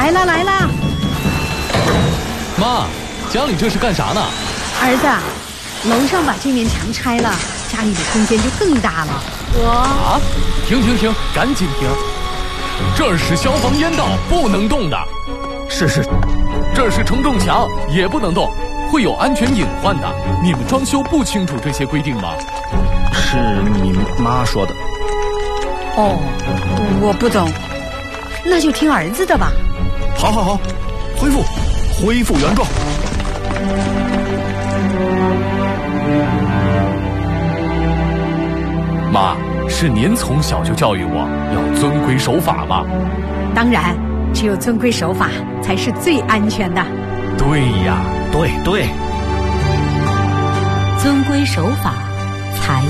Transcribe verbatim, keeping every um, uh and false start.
来了来了！ 妈，家里这是干啥呢？ 儿子，楼上把这面墙拆了，家里的空间就更大了。我啊！停停停，赶紧停！这儿是消防烟道，不能动的。 是是， 这儿是承重墙，也不能动，会有安全隐患的。你们装修不清楚这些规定吗？ 是你妈说的。 哦，我不懂，那就听儿子的吧。 好好好，恢复，恢复原状。 妈，是您从小就教育我要遵规守法吗？ 当然，只有遵规守法才是最安全的。 对呀， 对对， 遵规守法才